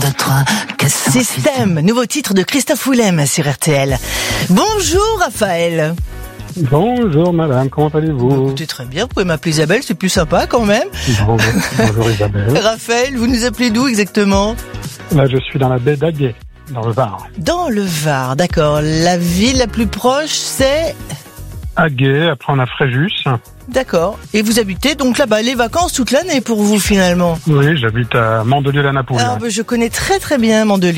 Système, nouveau titre de Christophe Willem sur RTL. Bonjour Raphaël. Bonjour madame, comment allez-vous? Écoutez, très bien, vous pouvez m'appeler Isabelle, c'est plus sympa quand même. Bonjour Isabelle. Raphaël, vous nous appelez d'où exactement? Là je suis dans la baie d'Aguet, dans le Var. Dans le Var, d'accord. La ville la plus proche c'est... Aguet, après on a Fréjus. D'accord. Et vous habitez donc là-bas, les vacances toute l'année pour vous finalement? Oui, j'habite à Mandelieu-la-Napoule. Alors, je connais très très bien Mandelieu.